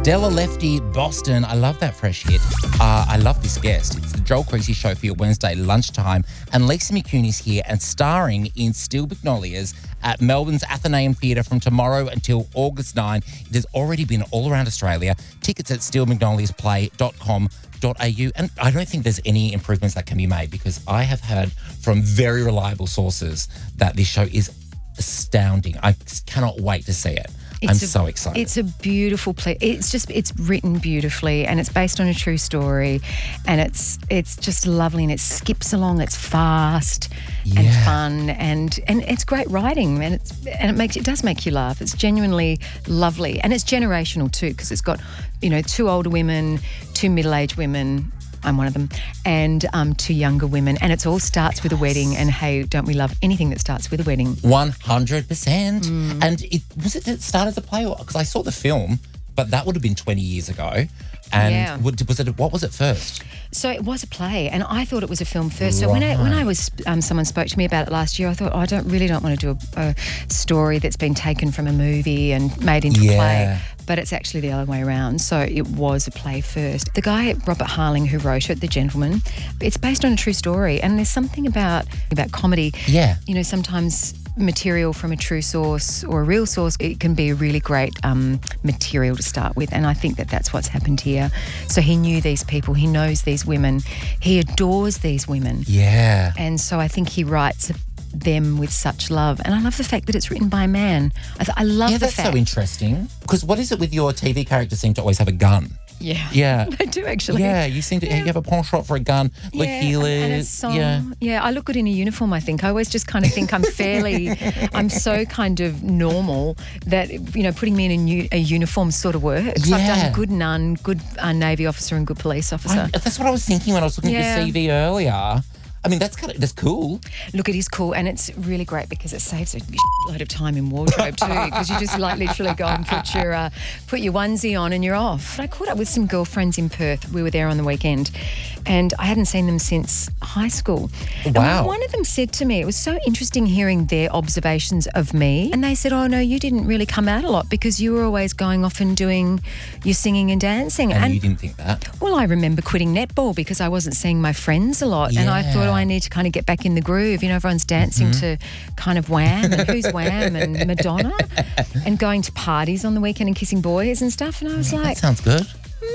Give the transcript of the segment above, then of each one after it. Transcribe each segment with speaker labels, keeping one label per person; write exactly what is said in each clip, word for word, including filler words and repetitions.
Speaker 1: Stella Lefty, Boston. I love that fresh hit. Uh, I love this guest. It's the Joel Creasy Show for your Wednesday lunchtime. And Lisa McCune is here and starring in Steel Magnolias at Melbourne's Athenaeum Theatre from tomorrow until August ninth. It has already been all around Australia. Tickets at steel magnolias play dot com dot a u. And I don't think there's any improvements that can be made because I have heard from very reliable sources that this show is astounding. I cannot wait to see it.
Speaker 2: It's
Speaker 1: I'm
Speaker 2: a,
Speaker 1: so excited.
Speaker 2: It's a beautiful play. It's just, it's written beautifully and it's based on a true story and it's it's just lovely and it skips along. It's fast
Speaker 1: Yeah.
Speaker 2: and fun and and it's great writing and it's and it makes it does make you laugh. It's genuinely lovely and it's generational too because it's got, you know, two older women, two middle-aged women. I'm one of them, and um, two younger women. And it all starts with a wedding. And hey, don't we love anything that starts with a wedding?
Speaker 1: one hundred percent.
Speaker 2: Mm.
Speaker 1: And it was it that started as a play? Because I saw the film, but that would have been twenty years ago. And
Speaker 2: Yeah.
Speaker 1: would- was it? What was it first?
Speaker 2: So it was a play, and I thought it was a film first. So when I when I was um, someone spoke to me about it last year, I thought, oh, I don't really don't want to do a, a story that's been taken from a movie and made into a play.
Speaker 1: Yeah.
Speaker 2: But it's actually the other way around. So it was a play first. The guy, Robert Harling, who wrote it, The Gentleman, it's based on a true story. And there's something about about comedy.
Speaker 1: Yeah.
Speaker 2: You know, sometimes material from a true source or a real source, it can be a really great um, material to start with. And I think that that's what's happened here. So he knew these people. He knows these women. He adores these women.
Speaker 1: Yeah.
Speaker 2: And so I think he writes them with such love. And I love the fact that it's written by a man. I, th- I love
Speaker 1: Yeah,
Speaker 2: the
Speaker 1: that's
Speaker 2: fact.
Speaker 1: so interesting. Because what is it with your T V characters seem to always have a gun?
Speaker 2: Yeah.
Speaker 1: Yeah.
Speaker 2: They do actually.
Speaker 1: Yeah, you seem to you have a penchant for a gun, like
Speaker 2: yeah,
Speaker 1: healers.
Speaker 2: and a song.
Speaker 1: Yeah.
Speaker 2: yeah, I look good in a uniform, I think. I always just kind of think I'm fairly, I'm so kind of normal that, you know, putting me in a, new, a uniform sort of works. I've
Speaker 1: Yeah.
Speaker 2: done good nun, good uh, Navy officer and good police officer.
Speaker 1: I, that's what I was thinking when I was looking at
Speaker 2: Yeah.
Speaker 1: your C V earlier. I mean, that's kind of that's cool.
Speaker 2: Look, it is cool and it's really great because it saves a load of time in wardrobe too because you just like literally go and put your uh, put your onesie on and you're off. I caught up with some girlfriends in Perth. We were there on the weekend and I hadn't seen them since high school.
Speaker 1: Wow.
Speaker 2: And one of them said to me, it was so interesting hearing their observations of me. And they said, oh, no, you didn't really come out a lot because you were always going off and doing your singing and dancing.
Speaker 1: And, you didn't think that?
Speaker 2: Well, I remember quitting netball because I wasn't seeing my friends a lot. And I
Speaker 1: Yeah.
Speaker 2: thought, oh, I need to kind of get back in the groove. You know, everyone's dancing
Speaker 1: Mm-hmm.
Speaker 2: to kind of Wham and who's Wham and Madonna and going to parties on the weekend and kissing boys and stuff. And I was
Speaker 1: That
Speaker 2: like,
Speaker 1: sounds good.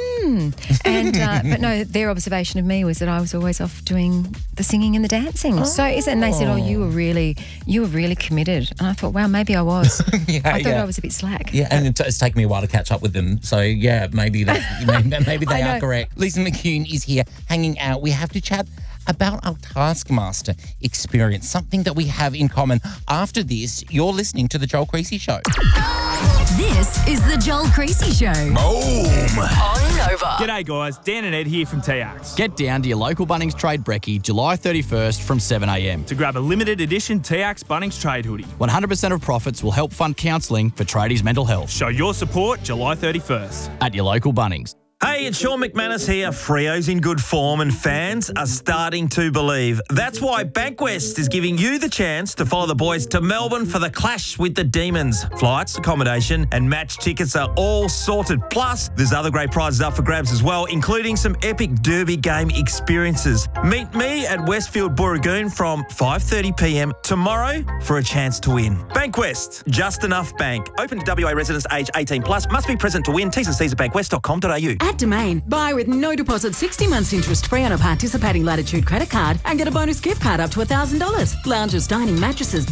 Speaker 2: and uh, but no, their observation of me was that I was always off doing the singing and the dancing. So is it? And they said, oh, you were really, you were really committed. And I thought, wow, maybe I was.
Speaker 1: Yeah,
Speaker 2: I thought
Speaker 1: yeah.
Speaker 2: I was a bit slack.
Speaker 1: Yeah, and it- it's taken me a while to catch up with them. So, yeah, maybe that, maybe, maybe they
Speaker 2: I
Speaker 1: are
Speaker 2: know.
Speaker 1: correct. Lisa McCune is here hanging out. We have to chat about our Taskmaster experience, something that we have in common. After this, you're listening to The Joel Creasy Show.
Speaker 3: This is the Joel Creasy Show.
Speaker 4: Boom!
Speaker 3: On Nova.
Speaker 5: G'day guys, Dan and Ed here from T X.
Speaker 4: Get down to your local Bunnings Trade Brekkie July thirty-first from seven a m.
Speaker 5: To grab a limited edition T X Bunnings Trade hoodie.
Speaker 4: one hundred percent of profits will help fund counselling for tradies' mental health.
Speaker 5: Show your support July thirty-first.
Speaker 4: At your local Bunnings.
Speaker 6: Hey, it's Sean McManus here. Freo's in good form and fans are starting to believe. That's why Bankwest is giving you the chance to follow the boys to Melbourne for the clash with the Demons. Flights, accommodation and match tickets are all sorted. Plus, there's other great prizes up for grabs as well, including some epic derby game experiences. Meet me at Westfield Booragoon from five thirty p m tomorrow for a chance to win. Bankwest, just enough bank. Open to W A residents age eighteen plus. Must be present to win. T's and C's at bankwest dot com dot a u.
Speaker 7: At Domain, buy with no deposit sixty months interest free on a participating Latitude credit card and get a bonus gift card up to one thousand dollars. Lounges, dining, mattresses,